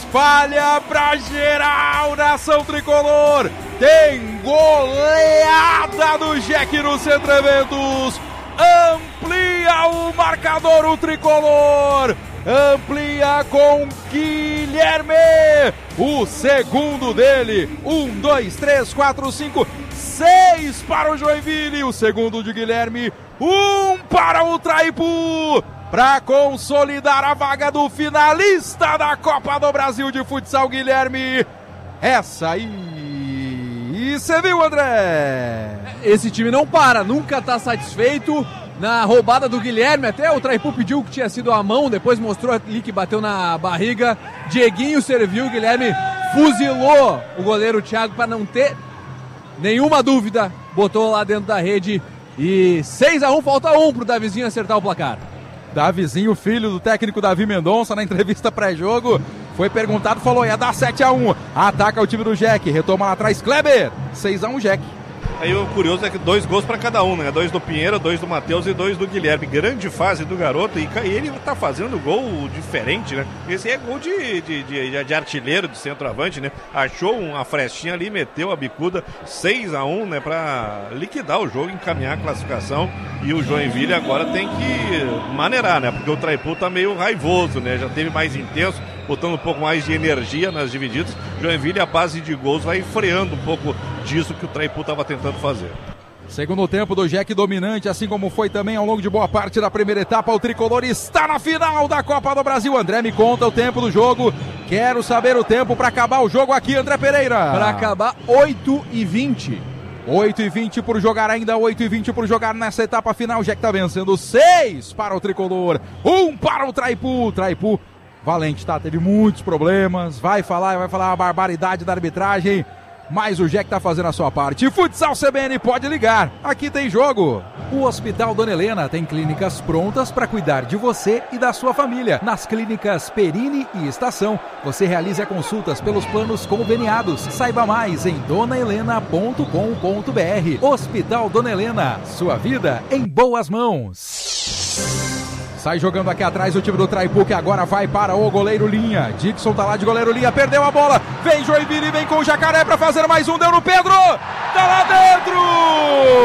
espalha pra geral, nação tricolor. Tem goleada do Jack no Centro Eventos. Amplia o marcador o tricolor. Amplia com Guilherme. O segundo dele. 1, 2, 3, 4, 5, 6 para o Joinville. O segundo de Guilherme. 1 para o Traipu. Para consolidar a vaga do finalista da Copa do Brasil de Futsal, Guilherme. Essa aí. E você viu, André? Esse time não para, nunca tá satisfeito. Na roubada do Guilherme, até o Traipu pediu que tinha sido a mão, depois mostrou ali que bateu na barriga. Dieguinho serviu, Guilherme fuzilou o goleiro Thiago para não ter nenhuma dúvida. Botou lá dentro da rede e 6-1, falta 1 pro Davizinho acertar o placar. Davizinho, filho do técnico Davi Mendonça, na entrevista pré-jogo, foi perguntado, falou, ia dar 7-1. Ataca o time do Jack, retoma lá atrás, Kleber, 6-1 Jack. Aí o curioso é que 2 gols para cada um, né? 2 do Pinheiro, 2 do Matheus e 2 do Guilherme. Grande fase do garoto e ele tá fazendo gol diferente, né? Esse é gol de artilheiro, de centroavante, né? Achou uma frestinha ali, meteu a bicuda, 6-1, né? Pra liquidar o jogo, encaminhar a classificação. E o Joinville agora tem que maneirar, né? Porque o Traipu tá meio raivoso, né? Já teve mais intenso, botando um pouco mais de energia nas divididas. Joinville, a base de gols, vai freando um pouco disso que o Traipu estava tentando fazer. Segundo tempo do Jack dominante, assim como foi também ao longo de boa parte da primeira etapa. O tricolor está na final da Copa do Brasil. André, me conta o tempo do jogo. Quero saber o tempo para acabar o jogo aqui, André Pereira. Para acabar, 8h20. 8h20 por jogar ainda, 8h20 por jogar nessa etapa final. Jack tá vencendo 6 para o tricolor, 1 para o Traipu. Traipu valente, tá? Teve muitos problemas, vai falar a barbaridade da arbitragem, mas o Jack tá fazendo a sua parte. Futsal CBN, pode ligar, aqui tem jogo. O Hospital Dona Helena tem clínicas prontas para cuidar de você e da sua família. Nas clínicas Perini e Estação, você realiza consultas pelos planos conveniados. Saiba mais em donahelena.com.br. Hospital Dona Helena, sua vida em boas mãos. Sai jogando aqui atrás o time do Traipu, que agora vai para o goleiro Linha. Dixon tá lá de goleiro Linha, perdeu a bola. Vem Joinville, vem com o Jacaré para fazer mais um, deu no Pedro. Tá lá dentro!